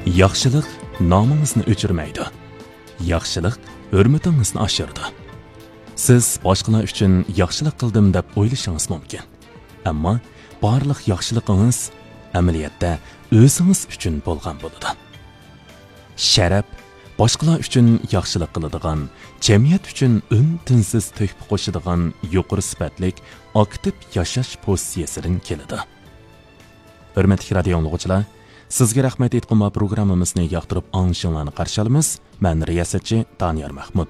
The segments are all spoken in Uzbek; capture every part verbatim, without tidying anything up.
Yaxshilik nomingizni o'chirmaydi. Yaxshilik hurmatingizni oshiradi. Siz boshqalar uchun yaxshilik qildim deb o'ylashingiz mumkin. Ammo barliq yaxshiligingiz amaliyotda o'zingiz uchun bo'lgan bo'ladi. Sharaf boshqalar uchun yaxshilik qiladigan, jamiyat uchun un-tinsiz to'hfa qo'shadigan yuqori sifatlik aktiv yashash pozitsiyasidan keladi. Hurmatli radio tinglovchilar, sizga rahmat aytgan programmamizni yoqtirib anglishingizni qarshi olamiz. Men riyosatchi Doniyor Mahmud.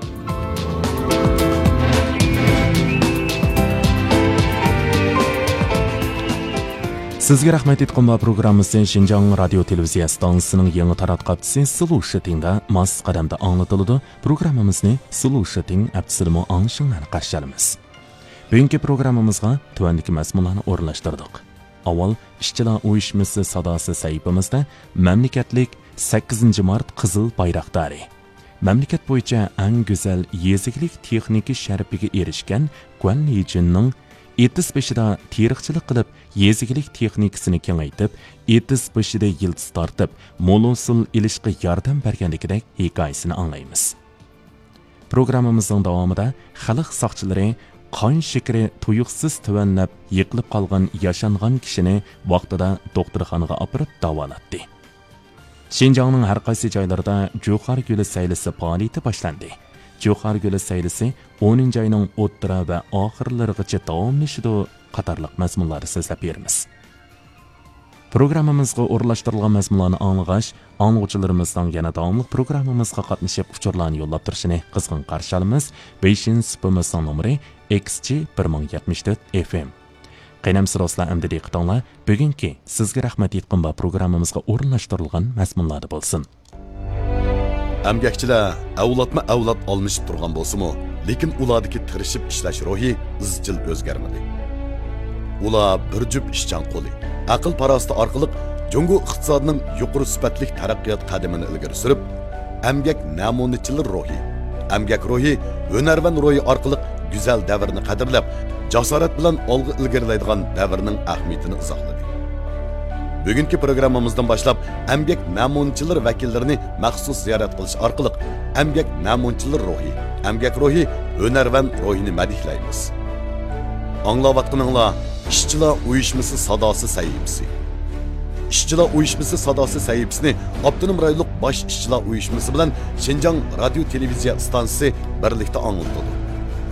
Sizga rahmat aytgan programmamizni Xinjiang radio televiziya stansiyasining yangi taratqabchisi Sulushtingda mas qadamda anglatiladi. Programmamizni Sulushting apsilmo anglishingizni qarshi olamiz. Bugungi programmamizga tuvandagi mazmunlarni o'rinlashtirdik. Avval ishchilar uyushmasi sadosi sayfimizda mamlakatlik sakkizinchi mart qizil bayroqdori, mamlakat bo'yicha eng go'zal yeziklik texniki sharafiga erishgan Guan Lijinning etis beshida teriqchilik qilib, yeziklik texnikasini kengaytib, etis beshida yildiz tortib, mo'l-usul ilishga yordam berganligidek hikoyasini anglaymiz. Programmamizning davomida xalq soqchilari qon shakari tuyuqsiz tuvanlab yiqilib qolgan yashangan kishini vaqtida doktorxonaga olib davolatdi. Xinjiangning har qaysi joylarida Jo'xar guli saylisi faoliyati boshlandi. Jo'xar guli saylisi o'ninchi oyning o'rta va oxirlarigacha davomlashadi qatorliq mazmunlarni so'zlab beramiz. Programmamizga o'rlashtirilgan mazmunlarni anglag'ach, angluvchilarimizdan yana davomli programmamizga qatnashib uchurlarni yo'llab turishini qizg'in qarshi olamiz. beshinchi sipimizning nomeri X G bir ming yetmish to'rt F M. Qaynamsiz rostlar amdi diqqatinglar, bugungi sizga rahmat aytgan va programmamizga o'rinlashtirilgan mazmunlar bo'lsin. Amgakchilar avlodma avlod almashib turgan bo'lsa-mu, lekin ulardagi tirishib ishlash ruhi izchil o'zgarmadi. Ular bir jup ishchan qo'li, aql parosati orqali Jungo iqtisodining yuqori sifatli taraqqiyot qadamini ilgari surib, amgak namunachilar ruhi, amgak ruhi, hunarvan ruhi orqali go'zal davrni qadrlab, jasorat bilan olg'a ilgarilaydigan davrning ahamiyatini izohladi. Bugungi programmamizdan boshlab amgak namunchilar vakillarini maxsus ziyorat qilish orqali amgak namunchilar ruhi, amgak ruhi, hunarvan ruhini madihlaymiz. Anglayotganinglar ishchilar uyushmasi sadosi sayfisi. İşçilar uyushmasi sadosi sayfisini Abdunum rayonlik bosh ishchilar uyushmasi bilan Xinjiang radio televiziya stansiyasi birlikda anglatadi.